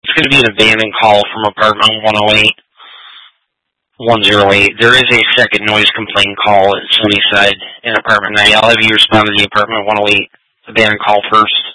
It's going to be an abandoned call from apartment 108. There is a second noise complaint call at Sunnyside in apartment 90. I'll have you respond to the apartment 108 abandoned call first.